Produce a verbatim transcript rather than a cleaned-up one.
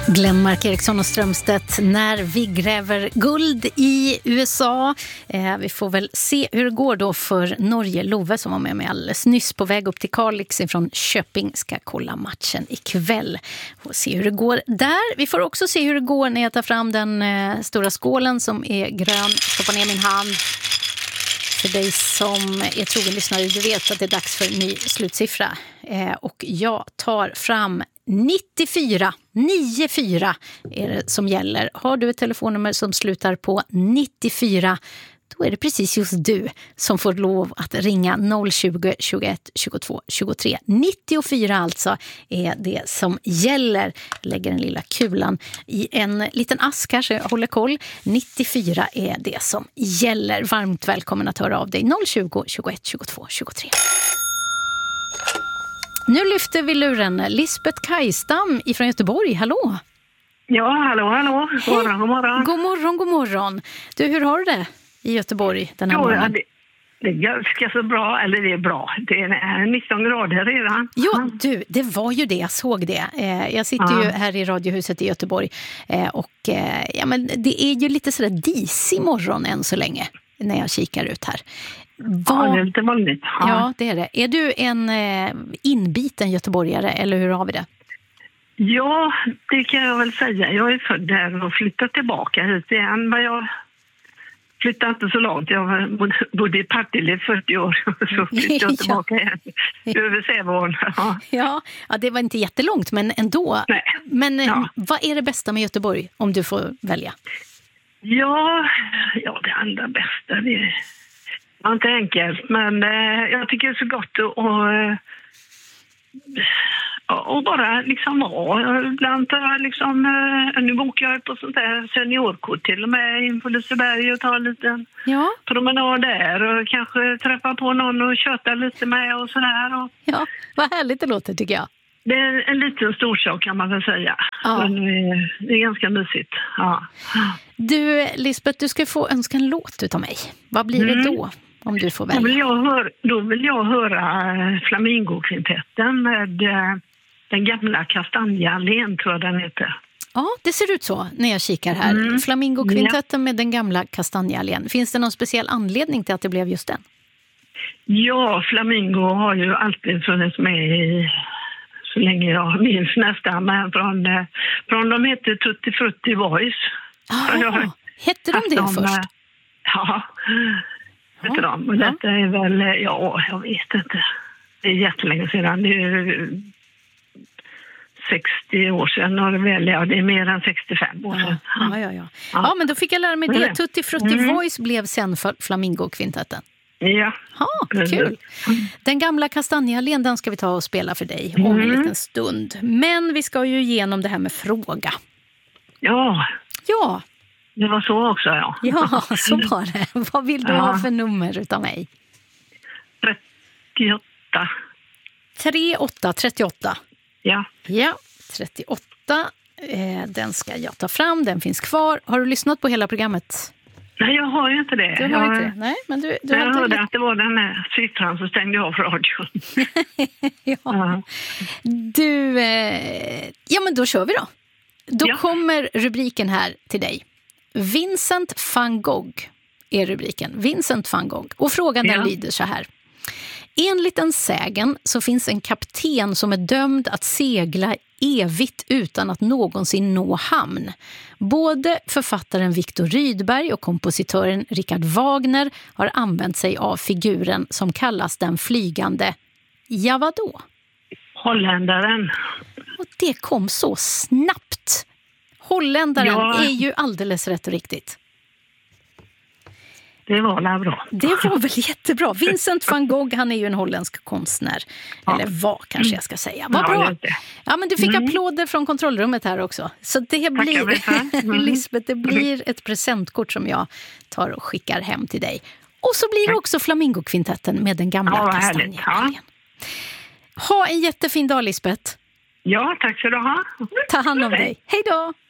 Glenmark Eriksson och Strömstedt när vi gräver guld i U S A. Eh, vi får väl se hur det går då för Norge. Love som var med mig alldeles nyss på väg upp till Kalix från Köping ska kolla matchen ikväll. Och se hur det går där. Vi får också se hur det går när jag tar fram den eh, stora skålen som är grön. Stoppar ner min hand. För dig som är trogen lyssnare, du vet att det är dags för en ny slutsiffra. Eh, och jag tar fram nittiofyra nittiofyra är det som gäller. Har du ett telefonnummer som slutar på nittiofyra, då är det precis just du som får lov att ringa noll tjugo, tjugoett, tjugotvå, tjugotre. nittiofyra alltså är det som gäller. Jag lägger den lilla kulan i en liten ask här så jag håller koll. nittiofyra är det som gäller. Varmt välkommen att höra av dig. noll tjugo, tjugoett, tjugotvå, tjugotre. Nu lyfter vi luren. Lisbeth Kajstam ifrån Göteborg. Hallå! Ja, hallå, hallå. God morgon, god morgon. God morgon, god morgon. Du, hur har du det i Göteborg den här jo, morgonen? Ja, det, det är ganska så bra, eller det är bra. Det är nitton grader redan. Ja, du, det var ju det, jag såg det. Eh, jag sitter ja. ju här i Radiohuset i Göteborg eh, och eh, ja, men det är ju lite sådär disig morgon än så länge när jag kikar ut här. Var... Ja, det är lite vanligt. Ja. ja, det är det. Är du en eh, inbiten göteborgare eller hur har vi det? Ja, det kan jag väl säga. Jag är född där och flyttat tillbaka hit igen. Men jag flyttade inte så långt. Jag bodde i Partille i fyrtio år så flyttade jag tillbaka igen. Över Sävån. Ja. Ja, ja, det var inte jättelångt men ändå. Nej. Men ja. Vad är det bästa med Göteborg om du får välja? Ja, ja det allra bästa det är... Det var inte enkelt, men eh, jag tycker det är så gott att och, och bara liksom vara. Ibland tar jag liksom, eh, nu bokar jag på sånt där seniorkort till och med in på Liseberg och tar en liten ja. promenad där och kanske träffa på någon och köta lite med och sådär. Och... Ja, vad härligt det låter tycker jag. Det är en liten storsak kan man väl säga. Ja. Men det är ganska mysigt. Ja. Du, Lisbeth, du ska få önska en låt utav mig. Vad blir mm. det då? Om du får välja. Då vill jag höra, då vill jag höra Flamingokvintetten med äh, den gamla Kastanjeallén, tror jag den heter. Ja, det ser ut så när jag kikar här. Mm. Flamingokvintetten ja. Med den gamla Kastanjeallén. Finns det någon speciell anledning till att det blev just den? Ja, Flamingo har ju alltid funnits med i, så länge jag minns nästan, men från, äh, från de heter Tutti Frutti Voice. Ah, jag, hette de det de, först? Ja, heter de. Och ja. Detta är väl, ja, jag vet inte. Det är jättelänge sedan. Det är sextio år sedan. Och det, väl, ja, det är mer än sextiofem år sedan. Ja, ja, ja. ja. ja men då fick jag lära mig det. Tutti Frutti mm. Voice blev sen för Flamingokvintetten. Ja. Ja, kul. Den gamla Kastanjeallén, den ska vi ta och spela för dig om en liten stund. Men vi ska ju igenom det här med fråga. Ja. Ja. Det var så också, ja. Ja, så var det. Vad vill du ja. ha för nummer utav mig? trettioåtta. trettioåtta, trettioåtta. Ja. Ja, trettioåtta. Eh, den ska jag ta fram, den finns kvar. Har du lyssnat på hela programmet? Nej, jag har ju inte det. Du har jag, inte det? Nej, men du, du jag hade hörde lite... att det var den här siffran så stängde jag av radion. ja. ja. Du, eh... ja men då kör vi då. Då ja. kommer rubriken här till dig. Vincent van Gogh är rubriken. Vincent van Gogh. Och frågan ja. den lyder så här. Enligt en sägen så finns en kapten som är dömd att segla evigt utan att någonsin nå hamn. Både författaren Viktor Rydberg och kompositören Richard Wagner har använt sig av figuren som kallas den flygande. Ja, vadå? Holländaren. Och det kom så snabbt. Holländaren ja. är ju alldeles rätt och riktigt. Det var väl bra. Det var väl jättebra. Vincent van Gogh, han är ju en holländsk konstnär. Ja. Eller var kanske jag ska säga. Vad bra. Ja, men du fick mm. applåder från kontrollrummet här också. Så det blir, mm. Lisbeth, det blir ett presentkort som jag tar och skickar hem till dig. Och så blir det också Flamingokvintetten med den gamla ja, Kastanjeallén. Ja. Ha en jättefin dag, Lisbeth. Ja, tack ska du ha. Ta hand om dig. Hej då!